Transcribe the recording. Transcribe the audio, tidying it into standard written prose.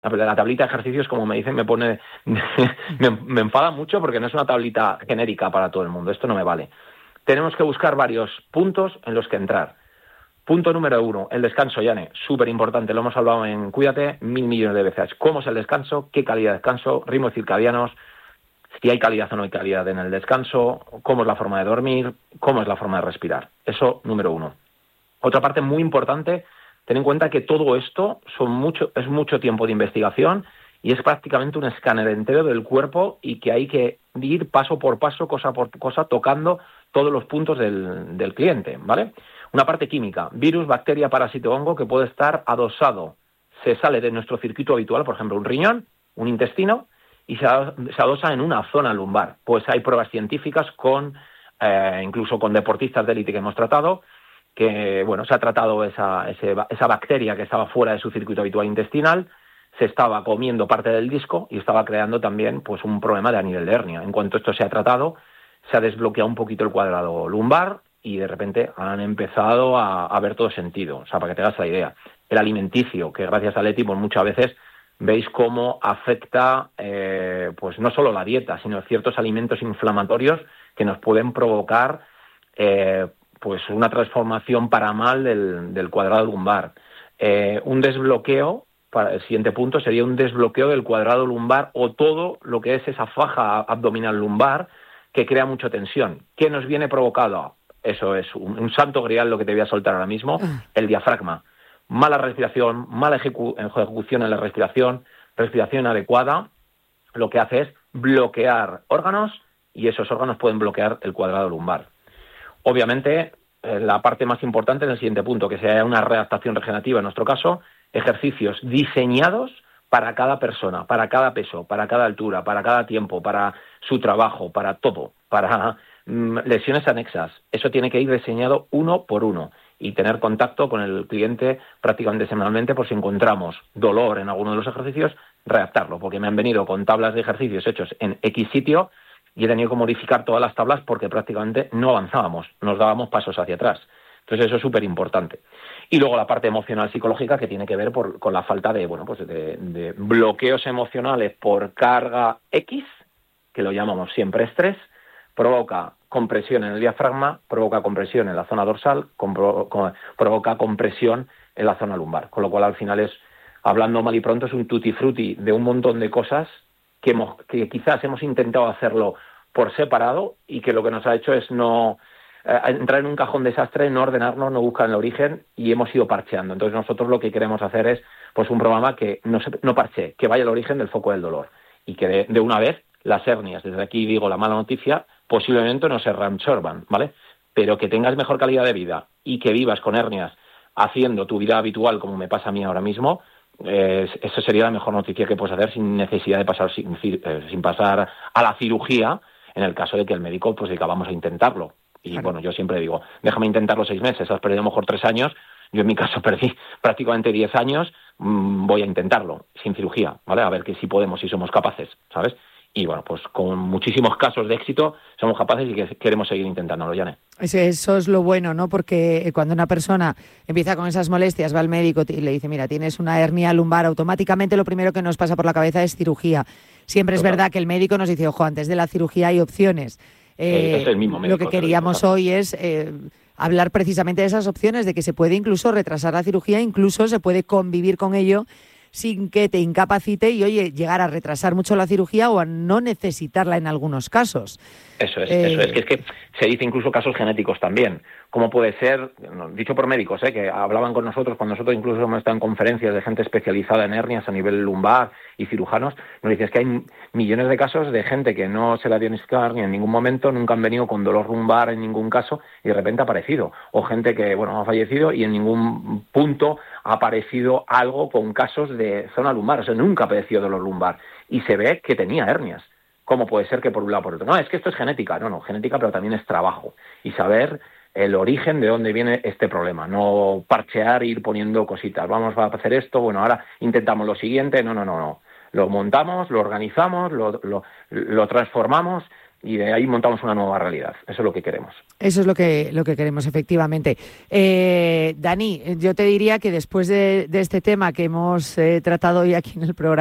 La tablita de ejercicios, como me dicen, me pone me enfada mucho porque no es una tablita genérica para todo el mundo. Esto no me vale. Tenemos que buscar varios puntos en los que entrar. Punto número 1, el descanso, Yane. Súper importante, lo hemos hablado en Cuídate 1000 millones de veces. ¿Cómo es el descanso? ¿Qué calidad de descanso? Ritmos circadianos. Si hay calidad o no hay calidad en el descanso. ¿Cómo es la forma de dormir? ¿Cómo es la forma de respirar? Eso, número 1. Otra parte muy importante, ten en cuenta que todo esto es mucho tiempo de investigación y es prácticamente un escáner entero del cuerpo y que hay que ir paso por paso, cosa por cosa, tocando todos los puntos del cliente, ¿vale? Una parte química, virus, bacteria, parásito, hongo, que puede estar adosado. Se sale de nuestro circuito habitual, por ejemplo, un riñón, un intestino, y se adosa en una zona lumbar. Pues hay pruebas científicas incluso con deportistas de élite que hemos tratado, que bueno, se ha tratado esa bacteria que estaba fuera de su circuito habitual intestinal, se estaba comiendo parte del disco y estaba creando también pues un problema a nivel de hernia. En cuanto esto se ha tratado, se ha desbloqueado un poquito el cuadrado lumbar y de repente han empezado a ver todo sentido. O sea, para que te hagas la idea. El alimenticio, que gracias a Leti, pues muchas veces veis cómo afecta pues no solo la dieta, sino ciertos alimentos inflamatorios que nos pueden provocar pues una transformación para mal del cuadrado lumbar. Un desbloqueo, para el siguiente punto, sería un desbloqueo del cuadrado lumbar o todo lo que es esa faja abdominal lumbar que crea mucha tensión. ¿Qué nos viene provocado? Eso es un santo grial lo que te voy a soltar ahora mismo, el diafragma. Mala respiración, mala ejecución en la respiración adecuada, lo que hace es bloquear órganos y esos órganos pueden bloquear el cuadrado lumbar. Obviamente, la parte más importante en el siguiente punto, que sea una readaptación regenerativa, en nuestro caso, ejercicios diseñados para cada persona, para cada peso, para cada altura, para cada tiempo, para su trabajo, para todo, para lesiones anexas. Eso tiene que ir diseñado uno por uno y tener contacto con el cliente prácticamente semanalmente por si encontramos dolor en alguno de los ejercicios, readaptarlo, porque me han venido con tablas de ejercicios hechos en X sitio y he tenido que modificar todas las tablas porque prácticamente no avanzábamos, nos dábamos pasos hacia atrás. Entonces eso es súper importante. Y luego la parte emocional psicológica que tiene que ver con la falta de bloqueos emocionales por carga X, que lo llamamos siempre estrés, provoca compresión en el diafragma, provoca compresión en la zona dorsal, provoca compresión en la zona lumbar. Con lo cual al final hablando mal y pronto, es un tutti frutti de un montón de cosas que quizás hemos intentado hacerlo por separado y que lo que nos ha hecho es no entrar en un cajón desastre, no ordenarnos, no buscar el origen y hemos ido parcheando. Entonces nosotros lo que queremos hacer es pues un programa que no parche, que vaya al origen del foco del dolor y que de una vez las hernias, desde aquí digo la mala noticia, posiblemente no se reabsorban, ¿vale? Pero que tengas mejor calidad de vida y que vivas con hernias haciendo tu vida habitual como me pasa a mí ahora mismo, eso sería la mejor noticia que puedes hacer sin necesidad de pasar sin pasar a la cirugía en el caso de que el médico pues diga vamos a intentarlo. Y claro. Bueno, yo siempre digo, déjame intentarlo 6 meses, has perdido a lo mejor 3 años, yo en mi caso perdí prácticamente 10 años, voy a intentarlo sin cirugía, ¿vale? A ver que si podemos, si somos capaces, ¿sabes? Y bueno, pues con muchísimos casos de éxito somos capaces y que queremos seguir intentándolo, Yane. Eso es lo bueno, ¿no? Porque cuando una persona empieza con esas molestias, va al médico y le dice, mira, tienes una hernia lumbar, automáticamente lo primero que nos pasa por la cabeza es cirugía. Siempre es verdad que el médico nos dice, ojo, antes de la cirugía hay opciones. Es el mismo médico, lo que queríamos hoy es hablar precisamente de esas opciones, de que se puede incluso retrasar la cirugía, incluso se puede convivir con ello sin que te incapacite y, oye, llegar a retrasar mucho la cirugía o a no necesitarla en algunos casos. Eso es, que se dice incluso casos genéticos también. ¿Cómo puede ser? Dicho por médicos, que hablaban con nosotros, cuando nosotros incluso hemos estado en conferencias de gente especializada en hernias a nivel lumbar y cirujanos, nos dicen que hay millones de casos de gente que no se la diagnosticaron ni en ningún momento, nunca han venido con dolor lumbar en ningún caso y de repente ha aparecido. O gente que, ha fallecido y en ningún punto ha aparecido algo con casos de zona lumbar. O sea, nunca ha padecido dolor lumbar y se ve que tenía hernias. ¿Cómo puede ser que por un lado por otro? No, es que esto es genética. No, genética, pero también es trabajo. Y saber el origen de dónde viene este problema. No parchear e ir poniendo cositas. Vamos a hacer esto, ahora intentamos lo siguiente. No. Lo montamos, lo organizamos, lo transformamos y de ahí montamos una nueva realidad. Eso es lo que queremos. Eso es lo que queremos, efectivamente. Dani, yo te diría que después de este tema que hemos tratado hoy aquí en el programa,